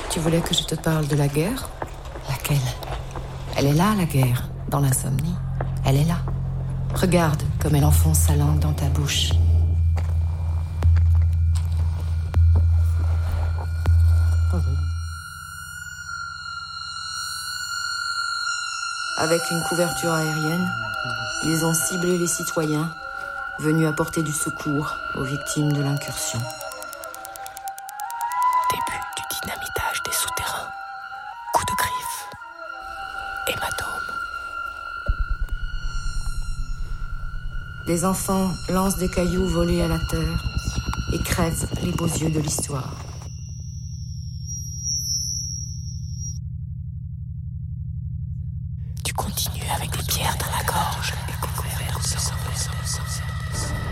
Tu voulais que je te parle de la guerre? Laquelle? Elle est là, la guerre, dans l'insomnie. Elle est là. Regarde comme elle enfonce sa langue dans ta bouche. Avec une couverture aérienne, ils ont ciblé les citoyens venus apporter du secours aux victimes de l'incursion. Début du dynamitage des souterrains. Coup de griffe. Hématome. Les enfants lancent des cailloux volés à la terre et crèvent les beaux yeux de l'histoire.